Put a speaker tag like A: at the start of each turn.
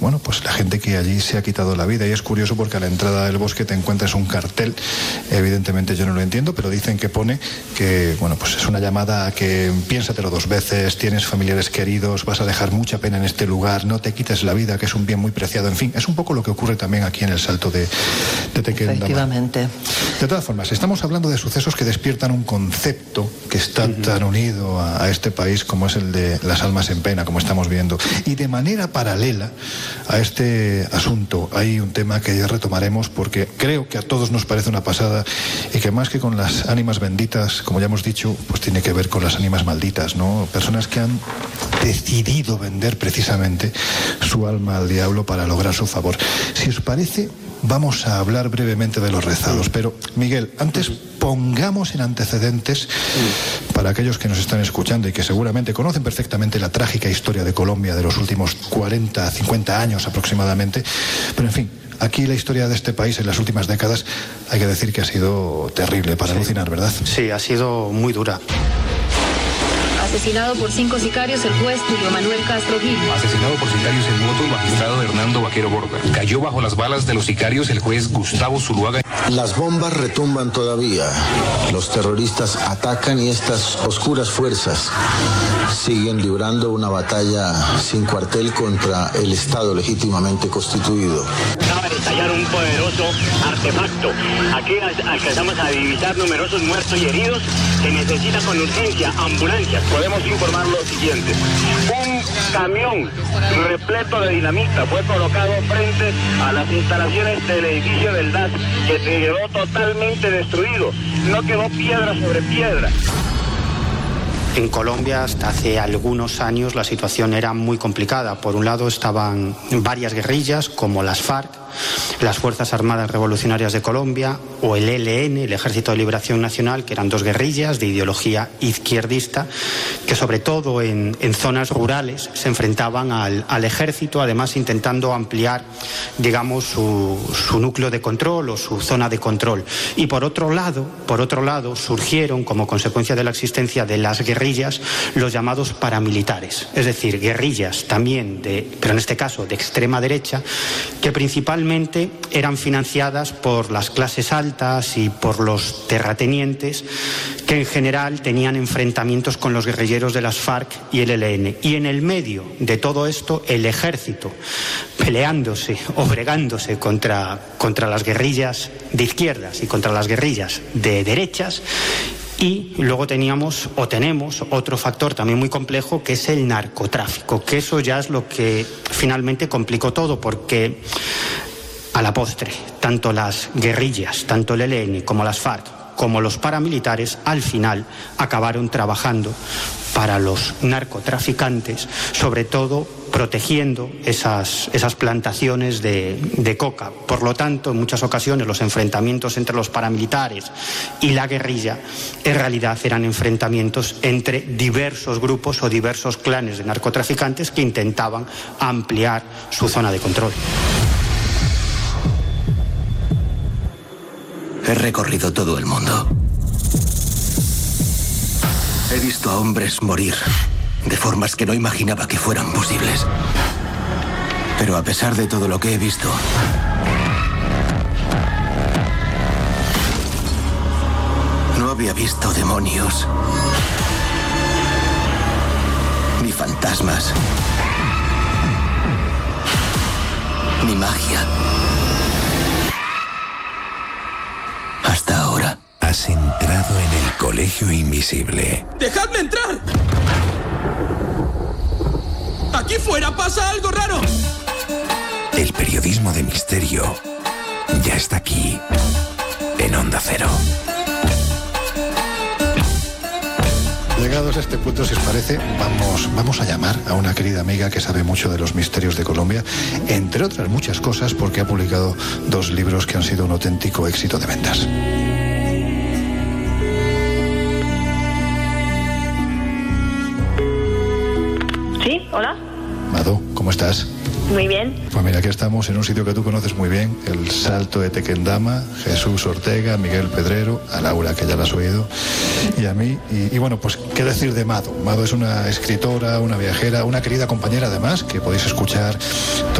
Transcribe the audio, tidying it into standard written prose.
A: bueno, pues la gente que allí se ha quitado la vida. Y es curioso porque a la entrada del bosque te encuentras un cartel, evidentemente yo no lo entiendo, pero dicen que pone que, bueno, pues es una llamada a que piénsatelo 2 veces, tienes familiares queridos, vas a dejar mucha pena en este lugar, no te quites la vida, que es un bien muy preciado. En fin, es un poco lo que ocurre también aquí en el Salto de Tequendama.
B: Efectivamente.
A: De todas formas, estamos hablando de sucesos que despiertan un concepto que está tan unido a este país como es el de las almas en pena, como estamos viendo. Y de manera paralela a este asunto hay un tema que ya retomaremos porque creo que a todos nos parece una pasada y que más que con las ánimas benditas, como ya hemos dicho, pues tiene que ver con las ánimas malditas, ¿no? Personas que han decidido vender precisamente su alma al diablo para lograr su favor. Si os parece, vamos a hablar brevemente de los rezados, pero Miguel, antes pongamos en antecedentes para aquellos que nos están escuchando y que seguramente conocen perfectamente la trágica historia de Colombia de los últimos 40, 50 años aproximadamente, pero en fin, aquí la historia de este país en las últimas décadas hay que decir que ha sido terrible, para alucinar, ¿verdad?
C: Sí, ha sido muy dura.
D: Asesinado por 5 sicarios el juez Julio Manuel Castro Gil.
E: Asesinado por sicarios en moto el magistrado Hernando Vaquero Borda. Cayó bajo las balas de los sicarios el juez Gustavo Zuluaga.
F: Las bombas retumban todavía. Los terroristas atacan y estas oscuras fuerzas siguen librando una batalla sin cuartel contra el Estado legítimamente constituido.
G: Acaba de estallar un poderoso artefacto. Aquí alcanzamos a divisar numerosos muertos y heridos. Se necesita con urgencia ambulancias. Podemos informar lo siguiente. Un camión repleto de dinamita fue colocado frente a las instalaciones del edificio del DAS, que quedó totalmente destruido. No quedó piedra sobre piedra.
C: En Colombia hasta hace algunos años la situación era muy complicada. Por un lado estaban varias guerrillas como las FARC, las Fuerzas Armadas Revolucionarias de Colombia o el ELN, el Ejército de Liberación Nacional, que eran 2 guerrillas de ideología izquierdista que sobre todo en zonas rurales se enfrentaban al ejército, además intentando ampliar, digamos, su núcleo de control o su zona de control. Y por otro lado surgieron como consecuencia de la existencia de las guerrillas los llamados paramilitares, es decir, guerrillas también pero en este caso de extrema derecha, que principalmente eran financiadas por las clases altas y por los terratenientes, que en general tenían enfrentamientos con los guerrilleros de las FARC y el ELN. Y en el medio de todo esto, el ejército peleándose o bregándose contra las guerrillas de izquierdas y contra las guerrillas de derechas. Y luego tenemos otro factor también muy complejo, que es el narcotráfico, que eso ya es lo que finalmente complicó todo, porque a la postre, tanto las guerrillas, tanto el ELN como las FARC, como los paramilitares, al final acabaron trabajando para los narcotraficantes, sobre todo protegiendo esas plantaciones de coca. Por lo tanto, en muchas ocasiones los enfrentamientos entre los paramilitares y la guerrilla en realidad eran enfrentamientos entre diversos grupos o diversos clanes de narcotraficantes que intentaban ampliar su zona de control.
H: He recorrido todo el mundo. He visto a hombres morir de formas que no imaginaba que fueran posibles. Pero a pesar de todo lo que he visto, no había visto demonios, ni fantasmas, ni magia. Hasta ahora.
I: Has entrado en el colegio invisible.
J: ¡Dejadme entrar! ¡Aquí fuera pasa algo raro!
I: El periodismo de misterio ya está aquí, en Onda Cero.
A: Llegados a este punto, si os parece, vamos a llamar a una querida amiga que sabe mucho de los misterios de Colombia, entre otras muchas cosas, porque ha publicado 2 libros que han sido un auténtico éxito de ventas.
K: Sí, hola.
A: Mado, ¿cómo estás?
K: Muy bien.
A: Pues mira, aquí estamos en un sitio que tú conoces muy bien, el Salto de Tequendama, Jesús Ortega, Miguel Pedrero, a Laura, que ya la has oído, y a mí. Y bueno, pues qué decir de Mado. Mado es una escritora, una viajera, una querida compañera además, que podéis escuchar